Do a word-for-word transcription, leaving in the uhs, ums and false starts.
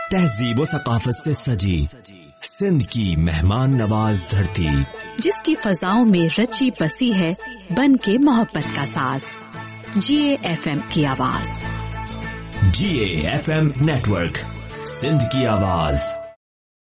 तहजीब व सकाफत से सजी सिंध की मेहमान नवाज धरती, जिसकी फजाओं में रची बसी है बन के मोहब्बत का साज। जीए एफएम की आवाज। जीए एफएम नेटवर्क, सिंध की आवाज।